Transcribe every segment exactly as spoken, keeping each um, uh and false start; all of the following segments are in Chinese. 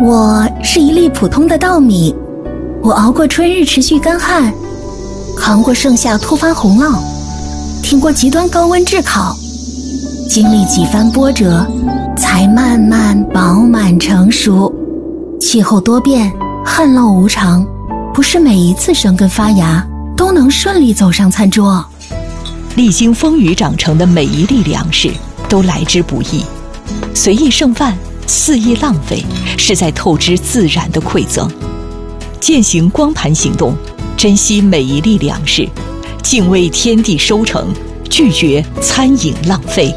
我是一粒普通的稻米，我熬过春日持续干旱，扛过盛夏突发洪涝，挺过极端高温炙烤，经历几番波折，才慢慢饱满成熟。气候多变，旱涝无常，不是每一次生根发芽都能顺利走上餐桌。 历经风雨长成的每一粒粮食都来之不易，随意剩饭，肆意浪费，是在透支自然的馈赠。践行光盘行动，珍惜每一粒粮食，敬畏天地收成，拒绝餐饮浪费。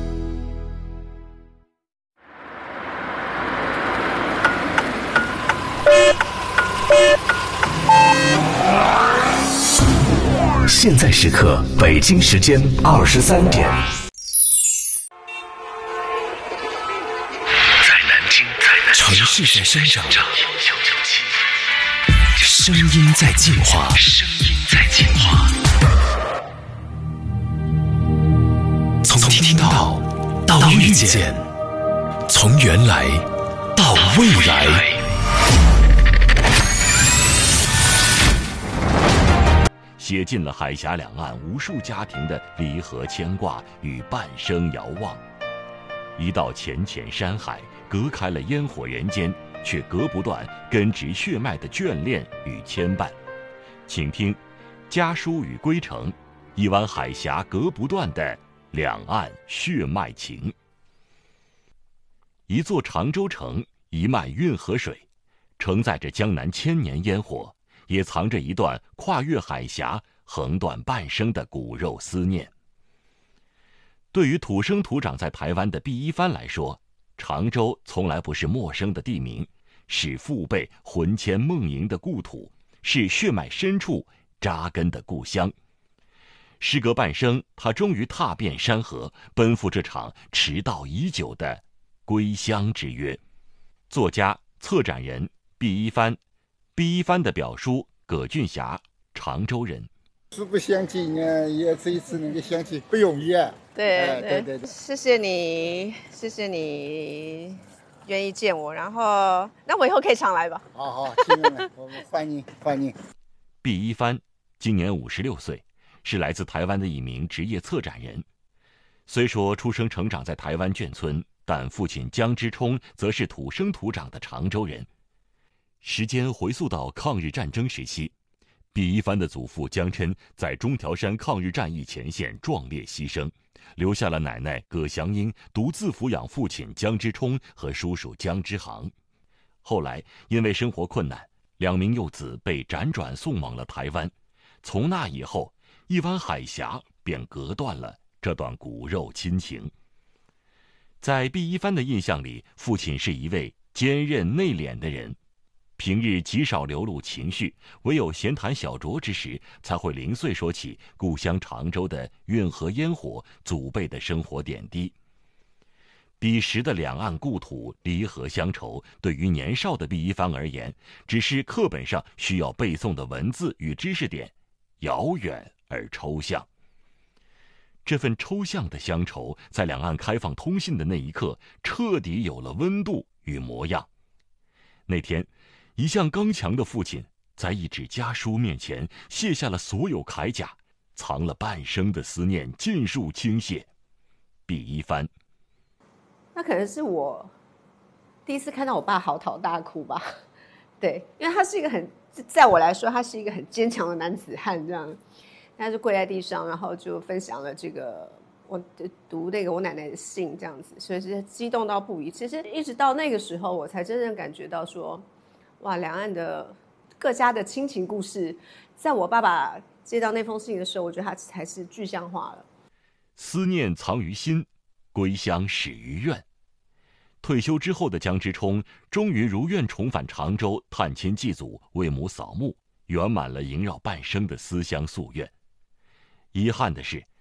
现在时刻，北京时间二十三点。在南京，城市在生长，声音在进化，声音在进化。从听到到遇见，从原来到未来。 写尽了海峡两岸无数家庭的离合牵挂与半生遥望。一道浅浅山海，隔开了烟火人间，却隔不断根植血脉的眷恋与牵绊。请听《家书与归程》，一湾海峡隔不断的两岸血脉情。一座常州城，一脉运河水，承载着江南千年烟火，也藏着一段跨越海峡、横断半生的骨肉思念。对于土生土长在台湾的毕一帆来说，常州从来不是陌生的地名，是父辈魂牵梦萦的故土，是血脉深处扎根的故乡。时隔半生，他终于踏遍山河，奔赴这场迟到已久的归乡之约。作家、策展人毕一帆，毕一帆的表叔葛俊霞，常州人。 实不相见呢，也这一次能够相见不容易啊。 对、 哎、对对对， 谢谢你，谢谢你愿意见我，然后那我以后可以常来吧。 好好，请来，我们欢迎欢迎。 毕一帆今年五十六岁，是来自台湾的一名职业策展人。虽说出生成长在台湾眷村，但父亲江之冲则是土生土长的常州人。时间回溯到抗日战争时期，毕一帆的祖父江琛在中条山抗日战役前线壮烈牺牲，留下了奶奶葛祥英独自抚养父亲江之冲和叔叔江之航。后来因为生活困难，两名幼子被辗转送往了台湾。从那以后，一湾海峡便隔断了这段骨肉亲情。在毕一帆的印象里，父亲是一位坚韧内敛的人，平日极少流露情绪，唯有闲谈小酌之时，才会零碎说起故乡常州的运河烟火、祖辈的生活点滴。彼时的两岸故土离合乡愁，对于年少的毕一帆而言，只是课本上需要背诵的文字与知识点，遥远而抽象。这份抽象的乡愁，在两岸开放通信的那一刻，彻底有了温度与模样。那天，一向刚强的父亲在一纸家书面前卸下了所有铠甲，藏了半生的思念尽数倾泻。毕一帆， 那可能是我第一次看到我爸嚎啕大哭吧。对，因为他是一个很，在我来说，他是一个很坚强的男子汉，这样。他就跪在地上，然后就分享了这个我读那个我奶奶的信，这样子，所以是激动到不已。其实一直到那个时候，我才真正感觉到说，哇，两岸的各家的亲情故事，在我爸爸接到那封信的时候，我觉得他才是具象化了。 思念藏于心，归乡始于愿。退休之后的江之冲，终于如愿重返常州，探亲祭祖，为母扫墓，圆满了萦绕半生的思乡夙愿。遗憾的是，